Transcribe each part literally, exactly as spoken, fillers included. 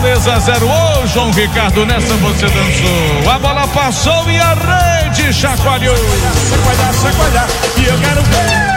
Fortaleza zero. Ô, João Ricardo, nessa você dançou. A bola passou e a rede chacoalhou. Chacoalhar, chacoalhar, e eu quero ver.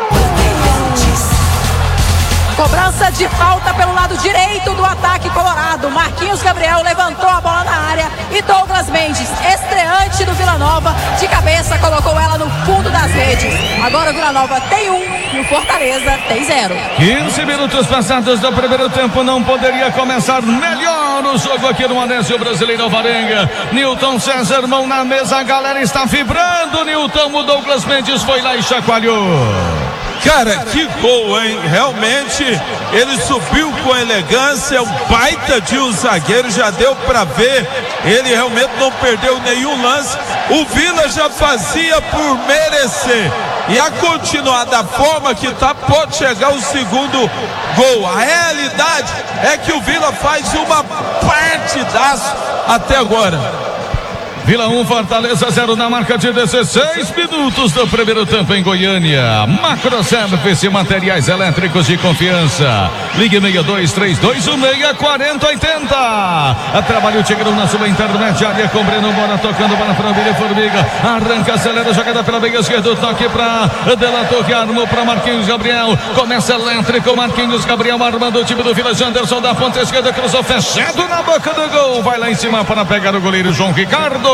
Cobrança de falta pelo lado direito do ataque colorado. Marquinhos Gabriel levantou a bola na área e Douglas Mendes, estreante do Vila Nova, de cabeça colocou ela no fundo das redes. Agora o Vila Nova tem um e o Fortaleza tem zero. quinze minutos passados do primeiro tempo, não poderia começar melhor o jogo aqui no Anésio Brasileiro Alvarenga. Nilton César, mão na mesa, a galera está vibrando. Nilton, o Douglas Mendes foi lá e chacoalhou. Cara, que gol, hein? Realmente, ele subiu com elegância, um baita de um zagueiro, já deu pra ver, ele realmente não perdeu nenhum lance. O Vila já fazia por merecer, e a continuar da forma que tá, pode chegar o segundo gol. A realidade é que o Vila faz uma partidaço até agora. Vila um, Fortaleza zero na marca de dezesseis minutos do primeiro tempo em Goiânia. Macro Service, materiais elétricos de confiança. Ligue seis dois três dois um seis quatro zero oito zero. Trabalho o Tigrão na sua intermediária com Breno Bona tocando bola para o William Formiga. Arranca, acelera, jogada pela meia esquerda. Toque para Delator, que armou para Marquinhos Gabriel. Começa elétrico, Marquinhos Gabriel armando o time do Vila. Janderson da ponta esquerda, cruzou fechado na boca do gol. Vai lá em cima para pegar o goleiro João Ricardo.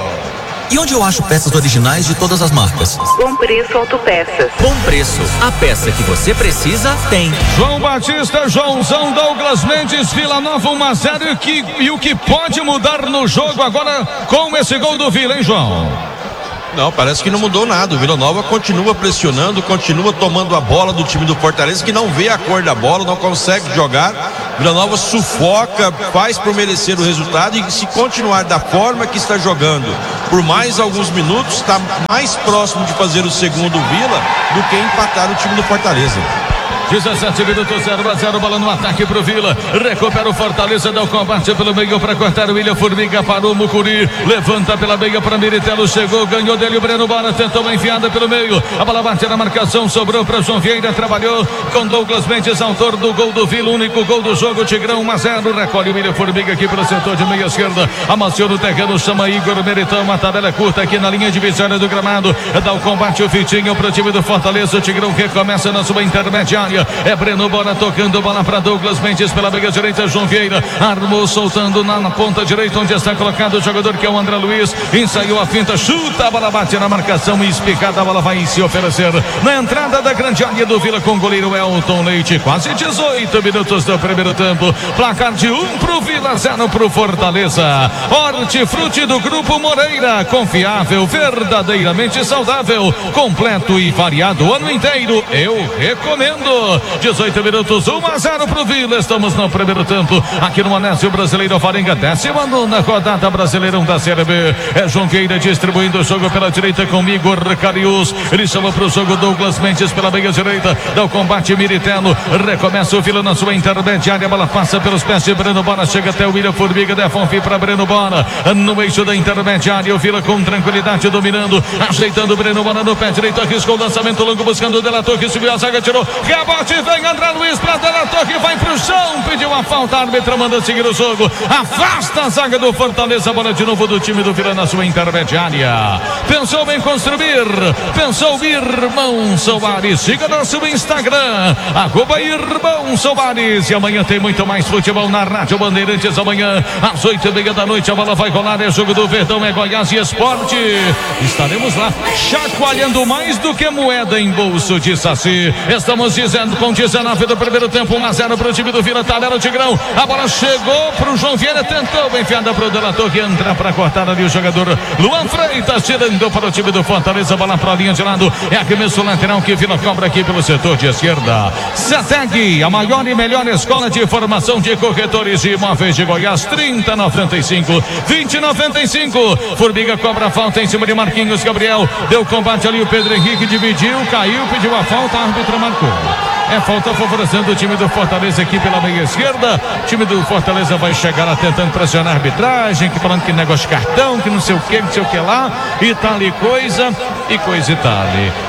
E onde eu acho peças originais de todas as marcas? Bom Preço Autopeças. Bom Preço, a peça que você precisa tem. João Batista, Joãozão, Douglas Mendes, Vila Nova um a zero. E, que, e o que pode mudar no jogo agora com esse gol do Vila, hein, João? Não, parece que não mudou nada. O Vila Nova continua pressionando, continua tomando a bola do time do Fortaleza, que não vê a cor da bola, não consegue jogar. Vila Nova sufoca, faz por merecer o resultado, e se continuar da forma que está jogando por mais alguns minutos, está mais próximo de fazer o segundo Vila do que empatar o time do Fortaleza. dezessete minutos, zero a zero, bola no ataque pro Vila. Recupera o Fortaleza, dá o combate pelo meio para cortar o William Formiga, parou o Mucuri, levanta pela meia para Miritello, chegou, ganhou dele o Breno Bona, tentou uma enfiada pelo meio, a bola bate na marcação, sobrou para João Vieira, trabalhou com Douglas Mendes, autor do gol do Vila, único gol do jogo, Tigrão um a zero, recolhe o William Formiga aqui pelo setor de meia esquerda, amaciou no terreno, chama Igor Meritão, uma tabela curta aqui na linha divisória do gramado, dá o combate o Vitinho pro time do Fortaleza, o Tigrão recomeça na sua intermediária. É Breno Bona tocando bola para Douglas Mendes pela meia direita, João Vieira armou, soltando na, na ponta direita, onde está colocado o jogador que é o André Luiz, ensaiou a finta, chuta, a bola bate na marcação e espicada, a bola vai se oferecer na entrada da grande área do Vila com o goleiro Elton Leite. Quase dezoito minutos do primeiro tempo, placar de um pro Vila, zero pro Fortaleza. Hortifruti do Grupo Moreira, confiável, verdadeiramente saudável, completo e variado o ano inteiro, eu recomendo. dezoito minutos, um a zero pro Vila. Estamos no primeiro tempo aqui no Anésio Brasileiro Alvarenga, décima nona rodada Brasileirão da Série B. É João Vieira distribuindo o jogo pela direita com Igor Carius. Ele chama pro jogo Douglas Mendes pela meia direita, dá o combate Miritello, recomeça o Vila na sua intermediária, a bola passa pelos pés de Breno Bona, chega até o William Formiga, devolve para Breno Bona no eixo da intermediária, o Vila com tranquilidade dominando, ajeitando o Breno Bona no pé direito, arriscou o lançamento longo buscando o Delator, que subiu a zaga, tirou, rebote, vem André Luiz para Delator, que vai pro chão, pediu a falta, a árbitra manda seguir o jogo, afasta a zaga do Fortaleza, a bola de novo do time do Vila na sua intermediária. Pensou em construir, pensou Irmão Soares, siga nosso Instagram, arroba Irmão Soares, e amanhã tem muito mais futebol na Rádio Bandeirantes, amanhã às oito e meia da noite, a bola vai rolar, é jogo do Verdão, é Goiás e Esporte, estaremos lá chacoalhando mais do que moeda em bolso de Saci. Estamos dizendo com dezenove do primeiro tempo, um a zero pro time do Vila, tabela o Tigrão, a bola chegou pro João Vieira, tentou, enfiada pro Delator, que entra para cortar ali o jogador Luan Freitas, tirando para o time do Fortaleza, bola para a linha de lado, é arremesso lateral que Vila cobra aqui pelo setor de esquerda. Ceteg, a maior e melhor escola de formação de corretores de imóveis de Goiás, trinta noventa e cinco, vinte noventa e cinco. Formiga cobra a falta em cima de Marquinhos Gabriel, deu combate ali, o Pedro Henrique dividiu, caiu, pediu a falta, a árbitra marcou. É falta favorecendo o time do Fortaleza aqui pela meia esquerda. O time do Fortaleza vai chegar lá tentando pressionar a arbitragem, que falando que negócio de cartão, que não sei o que, não sei o que lá, e tal e coisa, e coisa e tal.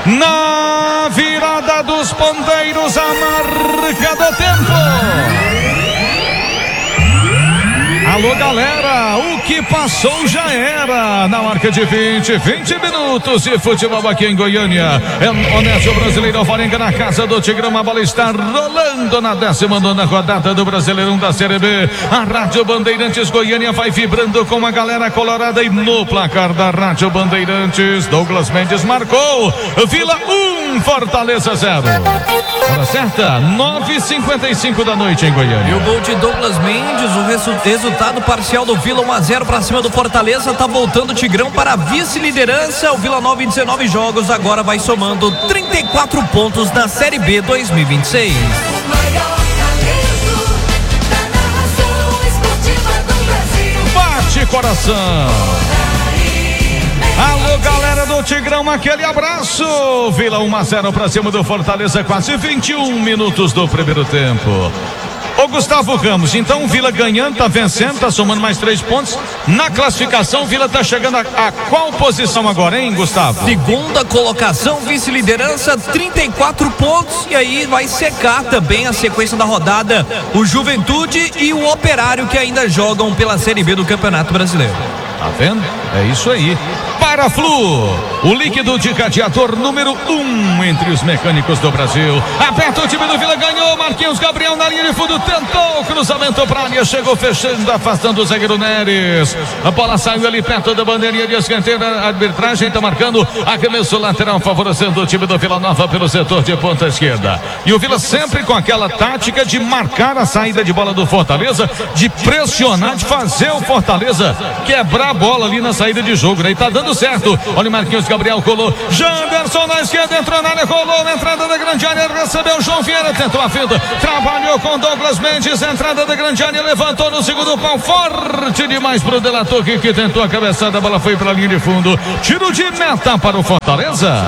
Na virada dos ponteiros, a marca do tempo. Alô, galera, o que passou já era. Na marca de vinte, vinte minutos de futebol aqui em Goiânia. É o Onésio Brasileiro Alvarenga na casa do Tigrão. A bola está rolando na décima nona rodada do Brasileirão da Série B. A Rádio Bandeirantes Goiânia vai vibrando com a galera colorada e no placar da Rádio Bandeirantes, Douglas Mendes marcou. Vila um, Fortaleza zero. Hora certa, nove e cinquenta e cinco da noite em Goiânia. E o gol de Douglas Mendes, o resu- resultado parcial do Vila um a zero para cima do Fortaleza, tá voltando o Tigrão para a vice-liderança. O Vila Nova em dezenove jogos agora vai somando trinta e quatro pontos na Série B dois mil e vinte e seis. Bate coração. Alô, galera do Tigrão, aquele abraço. Vila um a zero para cima do Fortaleza, quase vinte e um minutos do primeiro tempo. Ô Gustavo Ramos, então o Vila ganhando, tá vencendo, tá somando mais três pontos. Na classificação, o Vila tá chegando a, a qual posição agora, hein, Gustavo? Segunda colocação, vice-liderança, trinta e quatro pontos. E aí vai secar também a sequência da rodada o Juventude e o Operário, que ainda jogam pela Série B do Campeonato Brasileiro. Tá vendo? É isso aí. Paraflu, o líquido de cadeador número um entre os mecânicos do Brasil. Aperta o time do Vila, ganhou. Marquinhos Gabriel na linha de fundo, tentou o cruzamento pra área, chegou fechando, afastando o zagueiro Neres. A bola saiu ali perto da bandeirinha de escanteio. A arbitragem tá marcando arremesso lateral, favorecendo o time do Vila Nova pelo setor de ponta esquerda. E o Vila sempre com aquela tática de marcar a saída de bola do Fortaleza, de pressionar, de fazer o Fortaleza quebrar a bola ali na saída de jogo, né? E tá dando certo. Olha o Marquinhos Gabriel, colou. Janderson na esquerda, entrou na área, colou na entrada da grande área, recebeu João Vieira, tentou a finta, trabalhou com Douglas Mendes, entrada da grande área, levantou no segundo pau, forte demais pro Delator, que, que tentou a cabeçada, a bola foi pra linha de fundo. Tiro de meta para o Fortaleza.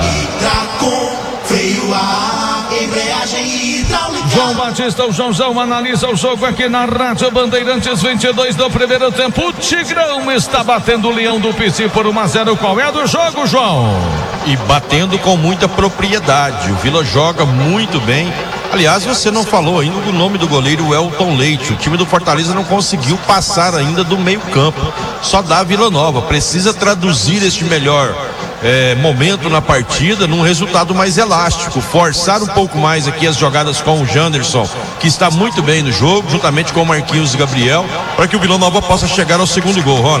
Freio a embreagem hidráulica. João Batista, o Joãozão analisa o jogo aqui na Rádio Bandeirantes, vinte e dois do primeiro tempo. O Tigrão está batendo o Leão do P C por um a zero. Qual é do jogo, João? E batendo com muita propriedade. O Vila joga muito bem. Aliás, você não falou ainda o nome do goleiro Elton Leite. O time do Fortaleza não conseguiu passar ainda do meio campo. Só dá Vila Nova. Precisa traduzir este melhor É, momento na partida num resultado mais elástico, forçar um pouco mais aqui as jogadas com o Janderson, que está muito bem no jogo, juntamente com o Marquinhos Gabriel, para que o Vila Nova possa chegar ao segundo gol, Rona.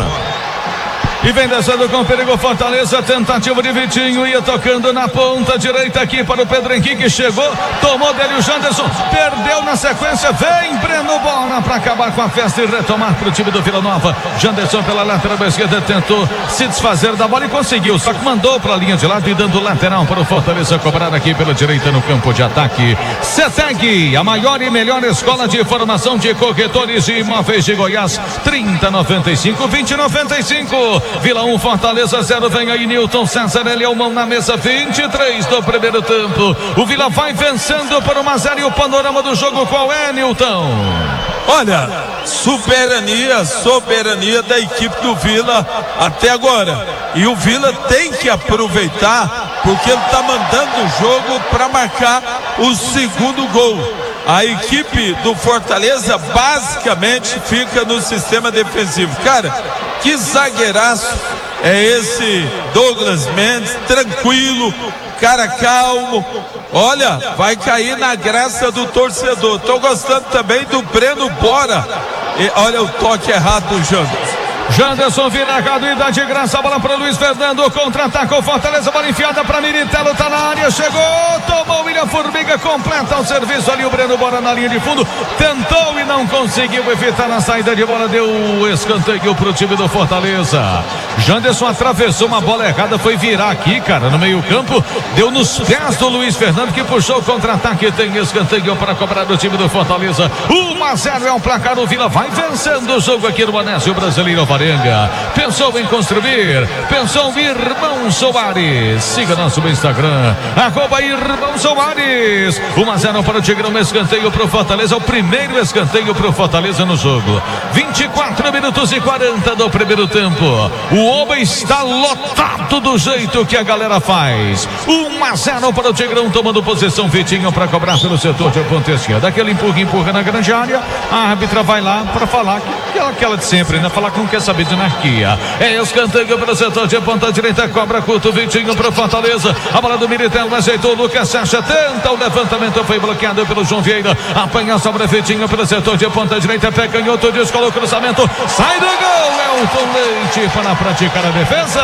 E vem descendo com perigo Fortaleza, tentativa de Vitinho, ia tocando na ponta direita aqui para o Pedro Henrique, chegou, tomou dele o Janderson, perdeu na sequência, vem Breno Bona para acabar com a festa e retomar para o time do Vila Nova. Janderson pela lateral esquerda tentou se desfazer da bola e conseguiu, só que mandou para a linha de lado e dando lateral para o Fortaleza cobrar aqui pela direita no campo de ataque. CETEG, a maior e melhor escola de formação de corretores de imóveis de Goiás, trinta noventa e cinco, vinte noventa e cinco. Vila um, Fortaleza zero, vem aí Newton César, ele é o mão na mesa, vinte e três do primeiro tempo. O Vila vai vencendo por um a zero e o panorama do jogo qual é, Newton? Olha, soberania, soberania da equipe do Vila até agora. E o Vila tem que aproveitar, porque ele está mandando o jogo para marcar o segundo gol. A equipe do Fortaleza basicamente fica no sistema defensivo. Cara, que zagueiraço é esse Douglas Mendes, tranquilo, cara calmo. Olha, vai cair na graça do torcedor. Tô gostando também do Breno Bora. E olha o toque errado do Janderson. Janderson vira errado e dá de graça a bola para Luiz Fernando, contra-ataca o Fortaleza, bola enfiada para Militelo, tá na área, chegou, tomou o William Formiga, completa o serviço ali o Breno Bora na linha de fundo, tentou e não conseguiu evitar a saída de bola, deu o escanteio pro time do Fortaleza. Janderson atravessou uma bola errada, foi virar aqui, cara, no meio campo, deu nos pés do Luiz Fernando, que puxou o contra-ataque, tem escanteio para cobrar do time do Fortaleza. um a zero é o placar, o Vila vai vencendo o jogo aqui no Onésio Brasileiro Alvarenga. Pensou em construir, pensou em Irmão Soares. Siga nosso Instagram, arroba Irmão Soares. um a zero para o Tigrão, escanteio para o Fortaleza, o primeiro escanteio para o Fortaleza no jogo. vinte e quatro minutos e quarenta do primeiro tempo. O Oba está lotado do jeito que a galera faz. um a zero para o Tigrão, tomando posição Vitinho para cobrar pelo setor de ponta esquerda. Aquele empurra, empurra na grande área. A árbitra vai lá para falar que aquela, aquela de sempre, né? Falar que não quer saber de anarquia. É escanteio pelo setor de ponta direita, cobra curto, Vitinho pro Fortaleza. A bola do Militão ajeitou, Lucas Sacha tenta o levantamento, foi bloqueado pelo João Vieira. Apanha sobre Vitinho pelo setor de ponta direita, pé canhoto, descolou o cruzamento, sai do gol, Elton Leite para praticar a defesa.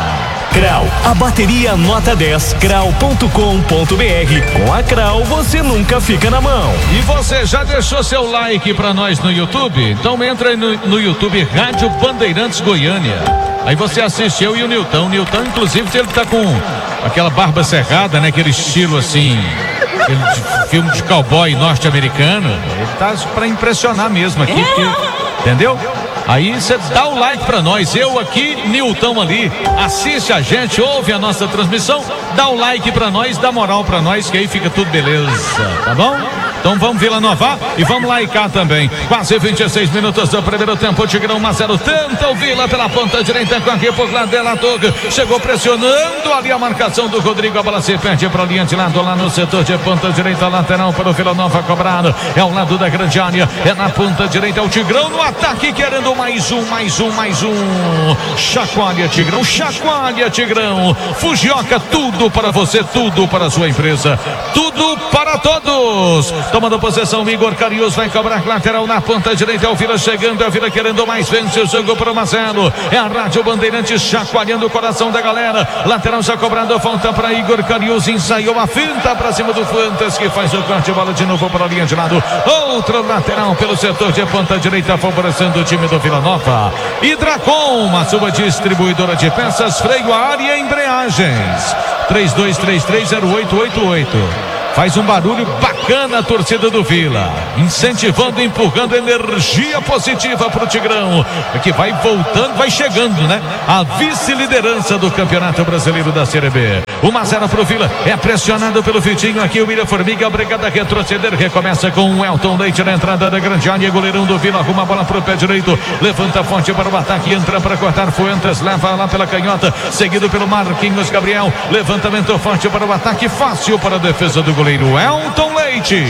Crau, a bateria nota dez, crau ponto com ponto br. Com a Crau você nunca fica na mão. E você já deixou seu like pra nós no YouTube? Então entra aí no, no YouTube Rádio Bandeirantes Goiânia. Aí você assiste eu e o Nilton. O Nilton, inclusive, ele tá com aquela barba cerrada, né? Aquele estilo assim, aquele de, filme de cowboy norte-americano. Ele tá pra impressionar mesmo aqui, porque, entendeu? Aí você dá o like pra nós, eu aqui, Nilton ali, assiste a gente, ouve a nossa transmissão, dá o like pra nós, dá moral pra nós, que aí fica tudo beleza, tá bom? Então vamos Vila Nova e vamos likear também. Quase vinte e seis minutos do primeiro tempo. O Tigrão um a zero. Tenta o Vila pela ponta direita com a repugla dela. Toga. Chegou pressionando ali a marcação do Rodrigo. A bola se perde para a linha de lado lá no setor de ponta direita. Lateral para o Vila Nova cobrado. É ao lado da grande área. É na ponta direita. É o Tigrão no ataque querendo mais um, mais um, mais um. Chacoalha Tigrão, chacoalha Tigrão. Fugioca, tudo para você, tudo para a sua empresa. Tudo para todos. Tomando possessão, Igor Carius vai cobrar lateral na ponta direita. É o Vila chegando, é o Vila querendo mais. Vence o jogo para o Marcelo. É a Rádio Bandeirantes chacoalhando o coração da galera. Lateral já cobrando, falta para Igor Carius. Ensaiou a finta para cima do Fuentes, que faz o corte. Bola de novo para a linha de lado. Outro lateral pelo setor de ponta direita, favorecendo o time do Vila Nova. Hidracom, uma sua distribuidora de peças, freio a ar e embreagens. três dois três três zero oito oito oito. Faz um barulho bacana a torcida do Vila, incentivando, empurrando energia positiva para o Tigrão, que vai voltando, vai chegando, né? A vice-liderança do Campeonato Brasileiro da Série B. um a zero para o Vila, é pressionado pelo Vitinho aqui, o William Formiga, obrigado a retroceder, recomeça com o Elton Leite na entrada da grande área, goleirão do Vila, arruma a bola para o pé direito, levanta forte para o ataque, entra para cortar Fuentes, leva lá pela canhota, seguido pelo Marquinhos Gabriel, levantamento forte para o ataque, fácil para a defesa do goleiro Elton Leite.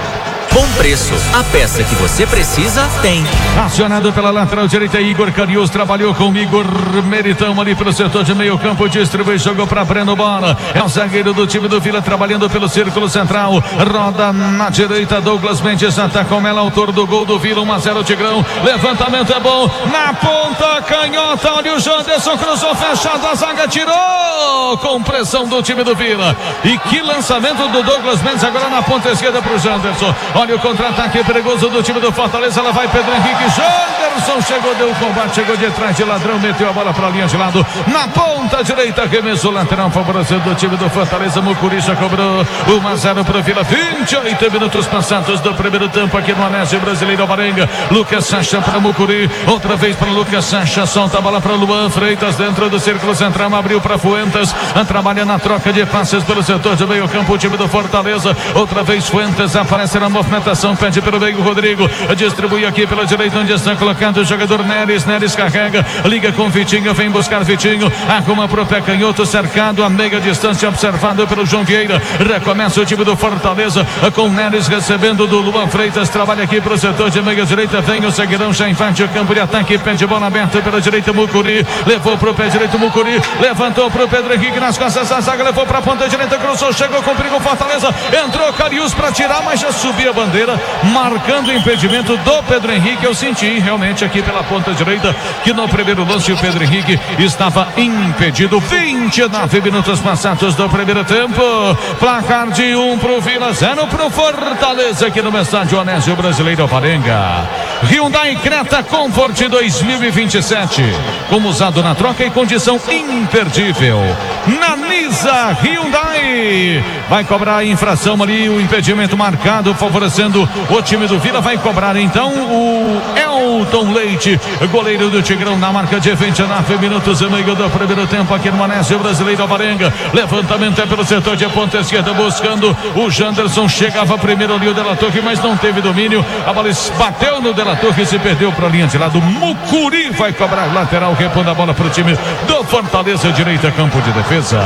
Bom preço, a peça que você precisa tem. Acionado pela lateral direita, Igor Carius trabalhou com Igor Meritão ali pelo setor de meio campo, distribui, jogou para Breno Bola, é o zagueiro do time do Vila trabalhando pelo círculo central, roda na direita, Douglas Mendes ataca com ela, autor do gol do Vila, um a zero Tigrão, levantamento é bom, na ponta canhota, olha o Janderson, cruzou fechado, a zaga tirou, com pressão do time do Vila, e que lançamento do Douglas Mendes agora na ponta esquerda para o Janderson. Olha o contra-ataque perigoso do time do Fortaleza. Lá vai Pedro Henrique. Janderson chegou, deu o combate, chegou de trás de ladrão, meteu a bola para a linha de lado. Na ponta direita, arremessou lateral, favorecendo o time do Fortaleza. Mucuri já cobrou um a zero para o Vila. vinte e oito minutos passados do primeiro tempo aqui no Anésio Brasileiro Alvarenga. Lucas Sacha para Mucuri. Outra vez para Lucas Sacha. Solta a bola para Luan Freitas dentro do círculo central. Abriu para Fuentes. Trabalha na troca de passes pelo setor de meio campo. O time do Fortaleza. Outra vez Fuentes aparece na movimentação. Pede pelo meio Rodrigo, distribui aqui pela direita onde está colocado o jogador Neres, Neres carrega, liga com Vitinho, vem buscar Vitinho, arruma pro pé canhoto, cercado a meia distância, observado pelo João Vieira, recomeça o time do Fortaleza, com Neres recebendo do Luan Freitas, trabalha aqui pro setor de meia direita, vem o zagueirão, já invade o campo de ataque, pede bola aberta pela direita, Mucuri, levou pro pé direito, Mucuri, levantou pro Pedro Henrique nas costas da zaga, levou pra ponta direita, cruzou, chegou com perigo Fortaleza, entrou Carius pra tirar, mas já subiu a bandeira, marcando o impedimento do Pedro Henrique. Eu senti realmente aqui pela ponta direita que no primeiro lance o Pedro Henrique estava impedido. vinte e nove minutos passados do primeiro tempo, placar de um pro Vila, zero pro Fortaleza aqui no estádio Anésio Brasileiro Alvarenga. Hyundai Creta Comfort dois mil e vinte e sete, como usado na troca e condição imperdível. Na Nisa Hyundai vai cobrar a infração ali, o impedimento marcado, favorecendo o time do Vila. Vai cobrar então o Elton Leite, goleiro do Tigrão, na marca de vinte e nove minutos e meio do primeiro tempo aqui no Anésio Brasileiro Alvarenga. Levantamento é pelo setor de ponta esquerda, buscando o Janderson, chegava primeiro ali o Della Torre, mas não teve domínio, a bola bateu no Della Torre e se perdeu para a linha de lado. Mucuri vai cobrar lateral, repondo a bola para o time do Fortaleza, direita, campo de defesa.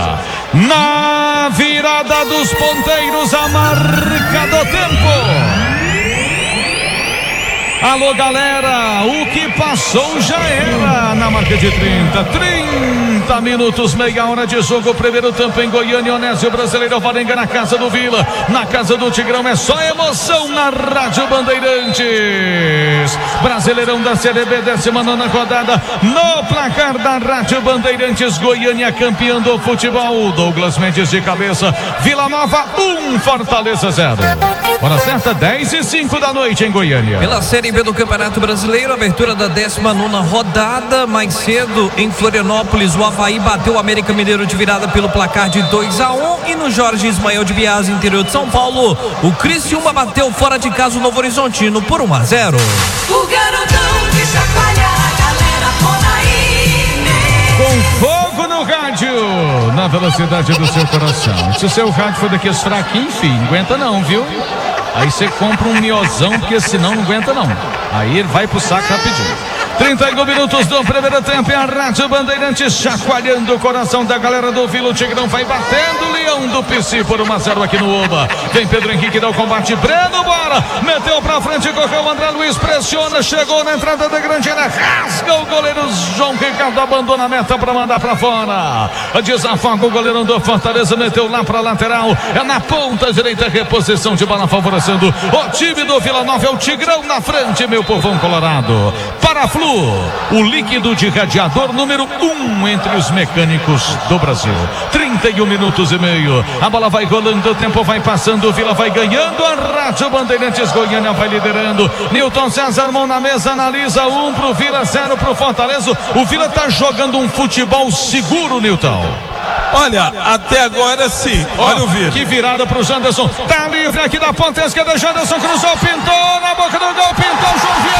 Na virada dos ponteiros, a marca do tempo. Alô, galera, o que passou já era na marca de trinta. trinta minutos, meia hora de jogo. Primeiro tempo em Goiânia, Onésio Brasileiro, Varenga na casa do Vila, na casa do Tigrão. É só emoção na Rádio Bandeirantes. Brasileirão da Série B, décima nona rodada. No placar da Rádio Bandeirantes, Goiânia campeão do futebol. Douglas Mendes de cabeça. Vila Nova um, Fortaleza zero. Hora certa, dez e cinco da noite em Goiânia. Pela Série B do Campeonato Brasileiro, abertura da décima nona rodada. Mais cedo em Florianópolis, o Avaí bateu o América Mineiro de virada pelo placar de dois a um. E no Jorge Ismael de Biase, interior de São Paulo, o Criciúma bateu fora de casa o Novo Horizontino por um a zero. O garotão que chacoalha a galera toda aí, né? Com fogo no rádio, na velocidade do seu coração. Se o seu rádio for daqueles fraquinhos, enfim, não aguenta não, viu? Aí você compra um miozão, porque senão não aguenta não. Aí ele vai pro saco rapidinho. trinta e um minutos do primeiro tempo, é a Rádio Bandeirantes chacoalhando o coração da galera do Vila. O Tigrão vai batendo o Leão do P C por um a zero aqui no Oba. Vem Pedro Henrique, dá o combate, Breno, bola, meteu pra frente, correu o André Luiz, pressiona, chegou na entrada da grande área, rasga o goleiro João Ricardo, abandona a meta pra mandar pra fora. Desafoga o goleirão do Fortaleza, meteu lá pra lateral, é na ponta direita, reposição de bola favorecendo o time do Vila Nova. É o Tigrão na frente, meu povão colorado. Para a Flu, o líquido de radiador número um entre os mecânicos do Brasil. trinta e um minutos e meio. A bola vai rolando, o tempo vai passando, o Vila vai ganhando. A Rádio Bandeirantes Goiânia vai liderando. Newton César, mão na mesa, analisa. Um pro Vila, zero pro Fortaleza. O Vila tá jogando um futebol seguro, Newton. Olha, até agora sim. Olha oh, o Vila. Que virada pro Janderson. Tá livre aqui da ponta esquerda. Janderson cruzou, pintou na boca do gol, pintou o João Vieira.